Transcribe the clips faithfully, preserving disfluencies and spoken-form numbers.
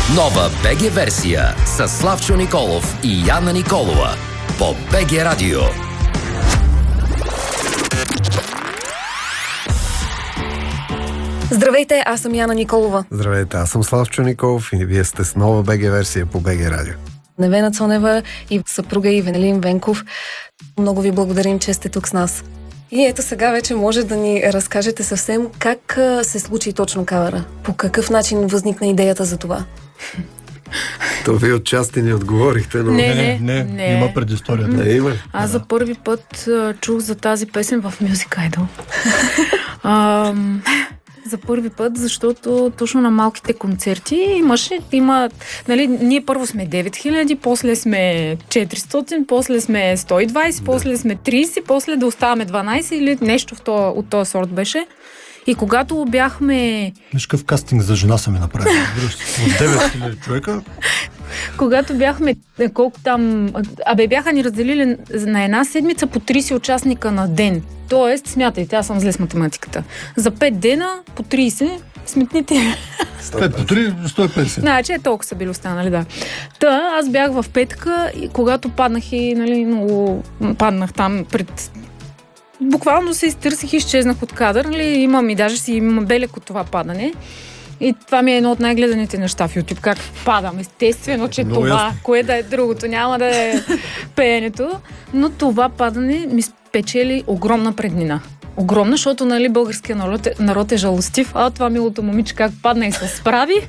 Нова БГ версия с Славчо Николов и Яна Николова по БГ Радио. Здравейте, аз съм Яна Николова. Здравейте, аз съм Славчо Николов и вие сте с нова БГ версия по БГ Радио. Невена Цонева и съпруга и Венелин Венков. Много ви благодарим, че сте тук с нас. И ето сега вече може да ни разкажете съвсем как се случи точно кавера. По какъв начин възникна идеята за това? То вие отчасти ни отговорихте, но... Не, не, не, не. Има предисторията. Не, има. Аз за първи път чух за тази песен в Music Idol. Ам... За първи път, защото точно на малките концерти имаше, има, нали, ние първо сме девет хиляди, после сме четиристотин, после сме сто и двайсет, да. После сме трийсет, после да оставаме дванайсет или нещо в това, от този сорт беше. И когато бяхме... Виж какъв кастинг за жена са ми направили. От девет хиляди човека. Когато бяхме, колко там... Абе, бяха ни разделили на една седмица по трийсет участника на ден. Тоест, смятайте, аз съм зле с математиката. За пет дена по трийсет сметните... пет по три, сто и петдесет. Значи, толкова са били останали, да. Та, аз бях в петъка и когато паднах и, нали, много... Паднах там пред... Буквално се изтърсих и изчезнах от кадър, нали, имам и даже си имам белек от това падане. И това ми е едно от най-гледаните неща в YouTube, как падам. Естествено, че много това, ясно. Кое да е другото, няма да е пеенето, но това падане ми спечели огромна преднина. Огромна, защото, нали, българския народ е, народ е жалостив, а това милото момиче как падна и се справи.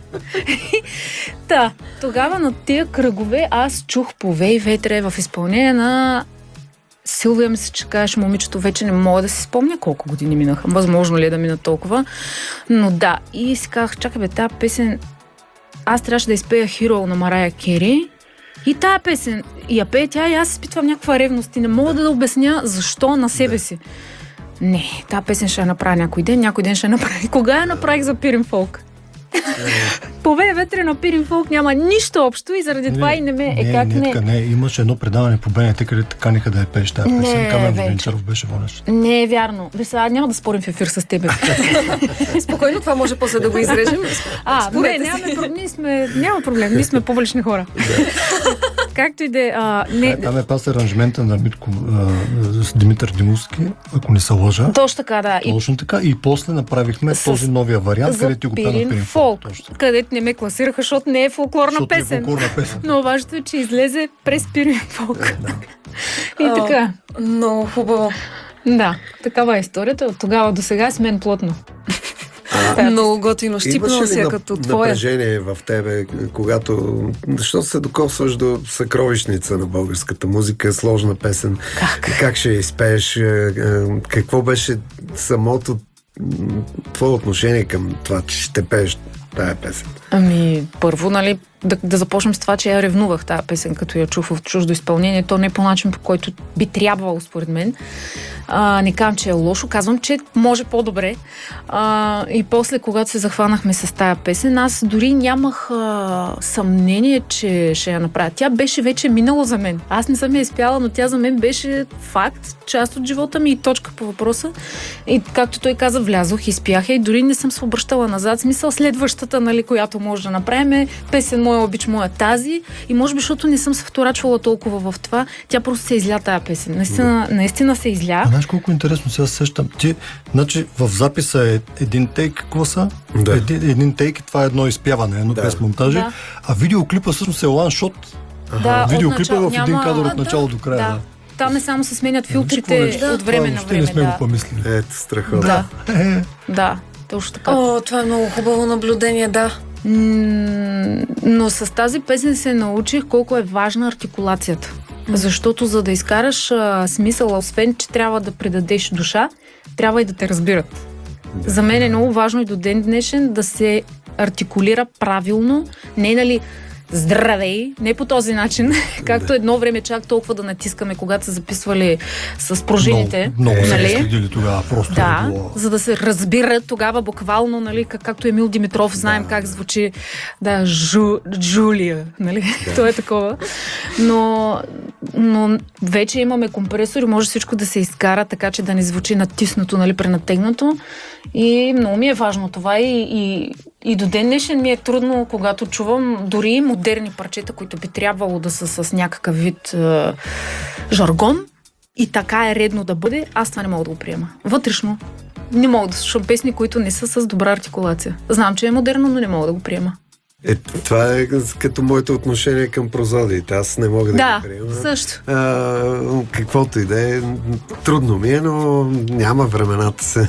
Та, тогава на тия кръгове аз чух "Повей ветре" в изпълнение на Силвия, мисля, че кажеш, момичето, вече не мога да си спомня колко години минаха. Възможно ли е да мина толкова? Но да, и си казах, чакай бе, тази песен, аз трябваше да изпея "Hero" на Марая Кери. И тая песен, и я пея тя, и аз изпитвам някаква ревност и не мога да обясня защо на себе си. Не, тази песен ще я направя някой ден, някой ден ще я направя. Кога я направих за Пирин Фолк? "Повей ветре" на Пирин Фолк няма нищо общо и заради не, това и не ме... Е, не, как не, не? Така, не, имаше едно предаване по БНТ, където каниха да я пееш тази песен. Камен Воденичаров беше водещ. Не е вярно. Виж, сега няма да спорим в ефир с теб. Спокойно, това може после да го изрежем. А, не, нямаме проблем. Ние сме, няма проблем. Ние сме публични хора. Както и да е... Там е пас аранжмента на Митко а, с Димитър Димовски, ако не се лъжа. Точно така, да. Точно така. И после направихме С... този новия вариант, където го пея на Пирин Фолк. Където не ме класираха, защото не е фолклорна защото песен. Е фолклорна песен. Но важното е, че излезе през Пирин Фолк. Да. И така. О, много хубаво. Да, такава е историята. От тогава до сега с мен плътно. Много готино. Щипнал се като твоя. Напрежение в тебе, когато... Защо се докосваш до съкровищница на българската музика, сложна песен? Как? Как ще я изпееш? Какво беше самото твое отношение към това, че ще пееш тая песен? Ами, първо, нали, да, да започнем с това, че я ревнувах тази песен, като я чух в чуждо изпълнение. То не е по начин, по който би трябвало, според мен. А, не казвам, че е лошо, казвам, че може по-добре. А, и после, когато се захванахме с тая песен, аз дори нямах а, съмнение, че ще я направя. Тя беше вече минало за мен. Аз не съм я изпяла, но тя за мен беше факт, част от живота ми и точка по въпроса. И както той каза, влязох, изпях и дори не съм се обръщала назад. Смисъл, следващата, нали, която може да направим е песен "Моя обич, моя тази", и може би, защото не съм се вторачвала толкова в това, тя просто се изля тая песен. Наистина, наистина се изля. А знаеш колко интересно, сега сещам. Ти, значи, в записа е един тейк, какво са? Да. Един, един тейк, това е едно изпяване, едно Да. без монтажи, Да. а видеоклипа всъщност е ланшот. Да, Видеоклипа е в един няма... кадър от А, начало да, до края. Да. Да. Там не само се сменят филтрите Виж, да, от време на въобще време. не сме Да. го помислили. Ето, страхотно. Да. Е, Да, точно така. О, това е много хубаво наблюдение, да. М- но с тази песен се научих колко е важна артикулацията. Защото за да изкараш а, смисъл, освен че трябва да придадеш душа, трябва и да те разбират. Да. За мен е много важно и до ден днешен да се артикулира правилно, не, нали, здравей, не по този начин, както Да. едно време чак толкова да натискаме, когато са записвали с пружините. Много, много нали? са следили тогава, просто Да, е било... за да се разбират тогава буквално, нали, как, както Емил Димитров, знаем Да. как звучи, да, Жу, Джулия, нали, да. То е такова. Но, но вече имаме компресор и може всичко да се изкара, така че да не звучи натиснато, нали, пренатегнато. И много ми е важно това и, и И до ден днешен ми е трудно, когато чувам дори модерни парчета, които би трябвало да са с някакъв вид е, жаргон и така е редно да бъде, аз това не мога да го приема. Вътрешно не мога да слушам песни, които не са с добра артикулация. Знам, че е модерно, но не мога да го приема. Е, това е като моето отношение към прозодиите. Аз не мога да, да го приема. Да, също. А, каквото и да е, трудно ми е, но няма времената се.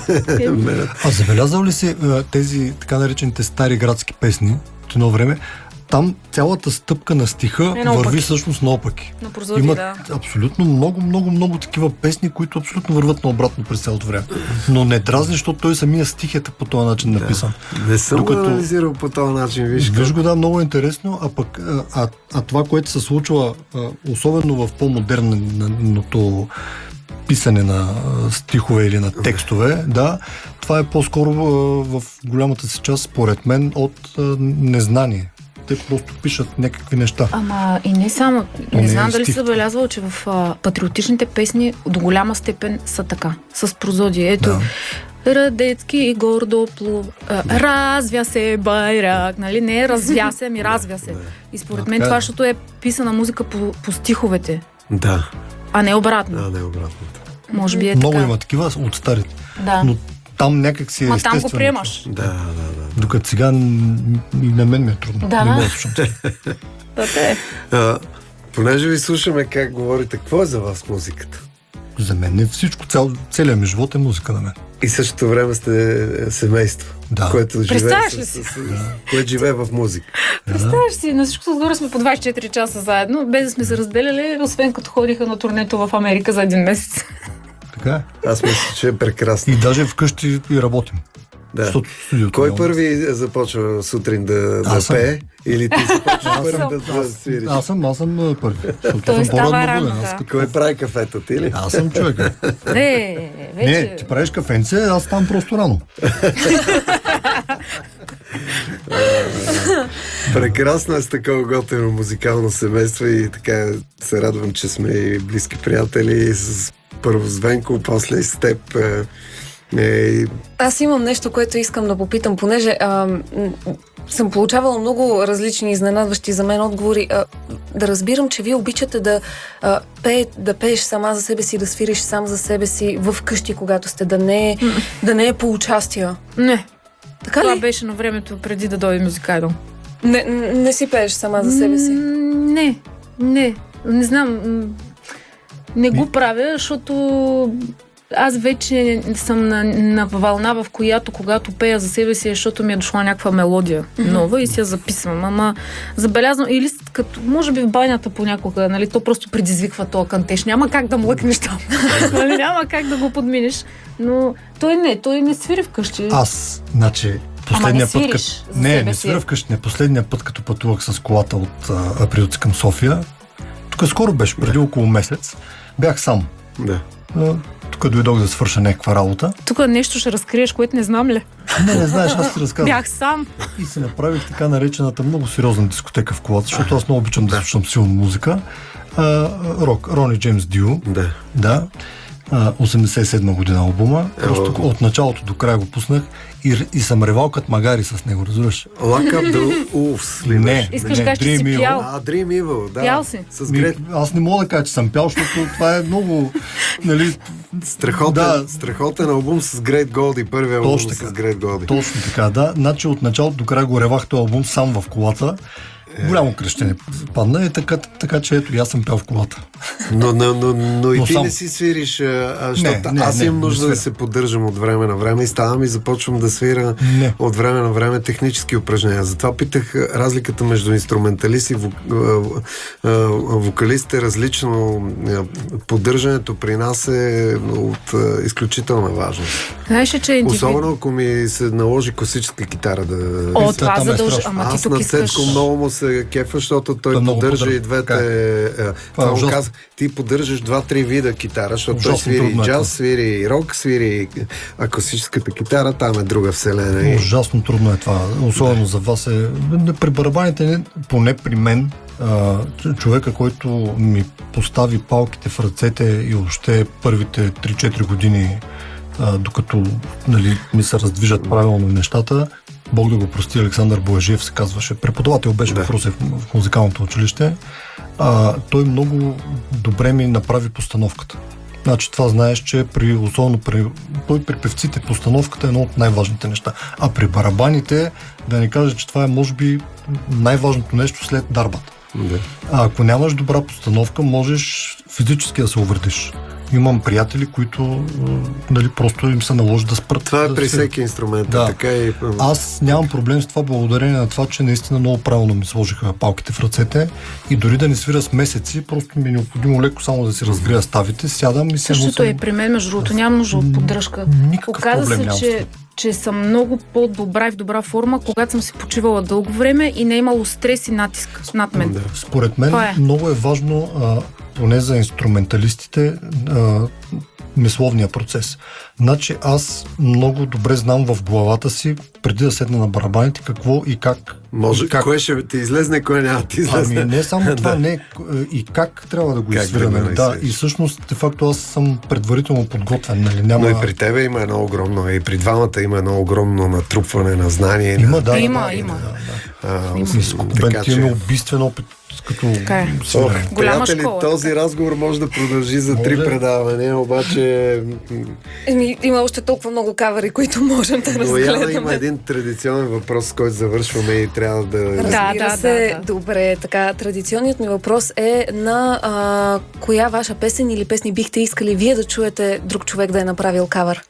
А забелязал ли си тези така наречените стари градски песни от едно време? Там цялата стъпка на стиха е върви всъщност наопаки. На прозоди, Имат да. абсолютно много, много, много такива песни, които абсолютно върват наобратно през цялото време. Но не дразни, защото той самия стих е по този начин да. написан. Не съм Докато... го анализирал по този начин, виж. Виж го, да, много интересно, а пък а, а, а това, което се случва, а, особено в по-модерното писане на стихове или на текстове, да, това е по-скоро а, в голямата си част, според мен, от а, незнание. Те просто пишат някакви неща. Ама и не само. Не, не знам е дали стих. си забелязвал, че в а, патриотичните песни до голяма степен са така. С прозодие. Ето. Да. Радецки и гордо плу... А, развя се байрак. Нали? Не развя се, ами развя се. И според да, мен така... това, защото е писана музика по, по стиховете. Да. А не обратно. А, не обратно. Може би е много така. има такива от старите. Да. Но там някак си е Ма естествено. там го приемаш. Да, да, да. Докато сега и на мен ми е трудно. Да. Не мога да слушам. Да, те. А, понеже ви слушаме как говорите, какво е за вас музиката? За мен е всичко, цял, целият ми живот е музика на мен. И същото време сте семейство, Да. което живее, Представяш ли с, си? с, с, което живее в музика. Представяш си, на всичко отгоре сме по двайсет и четири часа заедно, без да сме се разделяли, освен като ходиха на турнето в Америка за един месец. Така е. Аз мисля, че е прекрасно. И даже вкъщи и работим. Да. Защото студиото Кой няма. първи започва сутрин да, да Аз съм. пее? Или ти започваш Аз първи съм. да, да свириш? Аз съм, аз съм а, първи. Защото Той съм става по-рано рано, буден. Аз да. като... Кой прави кафето, ти ли? Аз съм човека. Не, вече... Не, ти правиш кафенце, аз там просто рано. Прекрасно е с такова готино музикално семейство и така се радвам, че сме и близки приятели с първо с Венко, после и с теб. Е, е, Аз имам нещо, което искам да попитам, понеже а, м- съм получавала много различни изненадващи за мен отговори. А, да разбирам, че вие обичате да, а, пее, да пееш сама за себе си, да свириш сам за себе си в къщи, когато сте, да не е, да не е по участия. Не, Така това ли? беше на времето преди да дойде Музикайдъл. Не, н- не си пееш сама за себе си. М, Не, не, не знам. м, Не го правя, защото аз вече съм на, на вълна, в която когато пея за себе си, защото ми е дошла някаква мелодия нова и си я записвам. Ама забелязвам, или с- като, може би в банята понякога, нали, то просто предизвиква този кантеж. Няма как да млъкнеш там. Нали, няма как да го подминеш. Но той не, той не свири вкъщи. Аз, значи, последния Ама не път, свириш като... за Не, себе не си. свиря вкъщи. Не, последния път, като пътувах с колата от а, Априлци към София, тук скоро беше, преди около месец, бях сам. да. А, тук дойдох да свърша някаква работа. Тук нещо ще разкриеш, което не знам ли? Не, не знаеш, аз ти разказвам. Бях сам. И си направих така наречената много сериозна дискотека в колата, защото аз много обичам да слушам силна музика. А, рок, Рони Джеймс Дио, Да. да, а, осемдесет и седма година албума. Просто от началото до края го пуснах и, и съм ревал като магари с него, разбираш? Lock up the Wolves ли Не. беше? Искаш да кажеш, че си Dream Evil. пял. А, Dream Evil, да. Пял си? С Ми, Грет. аз не мога да кажа, че съм пял, защото това е много, нали, Страхотен, Да. страхотен албум с Great Goldie, първият албум Точно с така. Great Goldie. точно така, да. Значи от началото до края го ревах този албум сам в колата. Голямо крещене падна, е така, така че ето и аз съм пял в колата. Но, но, но, но и Но ти сам. не си свириш, а, а, защото не, аз не, имам не нужда да свиря. се поддържам от време на време и ставам и започвам да свира Не. от време на време технически упражнения. Затова питах а, разликата между инструменталист и вок, а, а, вокалист е различно. А, Поддържането при нас е от а, изключителна важност. Знаеш ли, че индивид... Особено ако ми се наложи класическа китара да... О, Та- това там е задължа. страшно. Ама ти Аз тук на искаш... Цецко много му се кефа, защото той Той много поддържа поддържа. и двете... Така е, Това му ужасно. каза, ти поддържаш два-три вида китара, защото той Ужасно свири трудно и е джаз, това. свири и рок, свири и акустическата китара, там е друга вселена. И... Ужасно трудно е това. Особено за вас е... При барабаните, не- поне при мен, а, човека, който ми постави палките в ръцете и въобще първите три-четири години а, докато нали, ми се раздвижат правилно нещата. Бог да го прости, Александър Бояджиев се казваше. Преподавател беше да. в Русе в музикалното училище. А, той много добре ми направи постановката. Значи това знаеш, че при, особено при, той при певците постановката е едно от най-важните неща. А при барабаните, да не кажа, че това е може би най-важното нещо след дарбата. Да. А ако нямаш добра постановка, можеш физически да се увредиш. Имам приятели, които нали, просто им се наложи да спрат. Това е да при се... всеки инструмент. Да. Така и... Аз нямам проблем с това, благодарение на това, че наистина много правилно ми сложиха палките в ръцете и дори да не свира с месеци, просто ми е необходимо леко само да си разгрия ставите, сядам и се Същото е при мен, между другото, нямам нужда от поддръжка. Никакъв Оказа проблем се, нямам. че, че съм много по-добра и в добра форма, когато съм си почивала дълго време и не е имало стрес и натиск над мен. Да. Според мен е. много е важно, а, поне за инструменталистите, а, мисловния процес. Значи аз много добре знам в главата си, преди да седна на барабаните, какво и как. Може, и как. кое ще ти излезне, кое няма ти излезне. Ами не само това, да. не и как трябва да го Как изсвираме. да го Да, изсвириш. и всъщност, де факто, аз съм предварително подготвен. Нали? Няма... Но и при тебе има едно огромно, и при двамата има едно огромно натрупване на знание. Има, на... да. Има, да, има. Да, да. А, Изкупен, ти имаме убийствен опит като Така е. Ох, Голяма приятели, школа, този така. разговор може да продължи за Може. три предавания, обаче Еми, има още толкова много кавери, които можем да но Яна има разгледаме. един традиционен въпрос, с който завършваме и трябва да... Разбира Да, да, се, да, да. добре. Така, традиционният ми въпрос е на а, коя ваша песен или песни бихте искали вие да чуете друг човек да е направил кавър?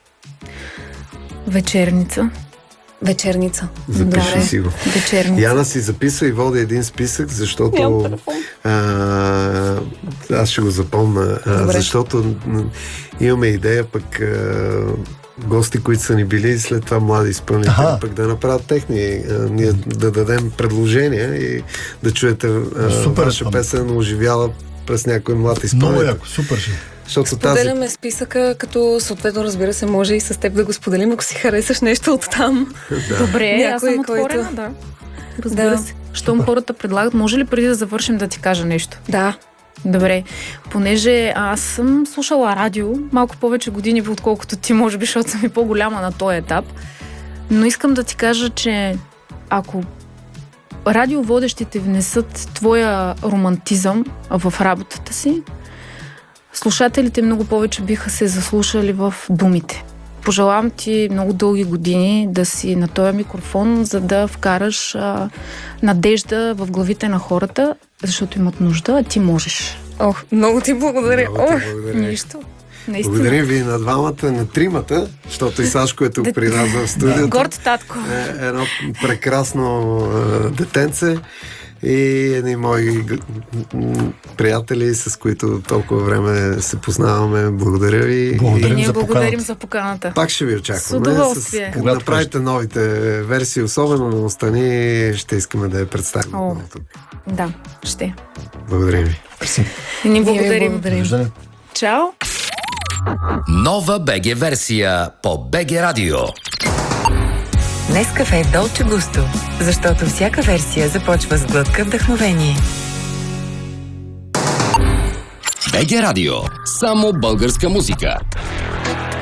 Вечерница. Вечерница. Запиши Добре. си го. Вечерница. Яна си записва и води един списък, защото Нямам телефон. а, аз ще го запомня, а, Добре. защото м, имаме идея пък а, гости, които са ни били след това млади изпълнители, Аха. пък да направят техни, а, ние да дадем предложения и да чуете а, Супер, ваша това. песен оживяла през някой млад Много изпълнител. яко, супер ще. Защото тази... Споделяме списъка, като съответно, разбира се, може и с теб да го споделим, ако си харесаш нещо от там. Добре, аз Някой, съм отворена, който- да. Разбира Да. се. Щом хората предлагат, може ли преди да завършим да ти кажа нещо? Да. Добре, понеже аз съм слушала радио малко повече години, отколкото ти, може би, защото съм и по-голяма на този етап, но искам да ти кажа, че ако радиоводещите внесат твоя романтизъм в работата си, слушателите много повече биха се заслушали в думите. Пожелавам ти много дълги години да си на този микрофон, за да вкараш а, надежда в главите на хората, защото имат нужда, а ти можеш. Ох, много ти благодаря. Много ти Ох, благодаря. Нищо. Наистина. Благодарим ви на двамата, на тримата, защото и Сашко е тук при нас в студиото. Горд татко. Е, едно прекрасно е, детенце и едни мои г- м, приятели, с които толкова време се познаваме. Благодаря ви. Благодарим И Ние за благодарим поканата. за поканата. пак ще ви очакваме. С удоволствие. С, Когато направите новите версии, особено на Остани, ще искаме да я представим. О. отново тук. Да, ще. Благодарим ви. И ни Ние ви благодарим. благодарим. Виждане. Чао! Нова БГ версия по БГ Радио. Нескафе Долче Густо, защото всяка версия започва с глътка вдъхновение. БГ Радио. Само българска музика.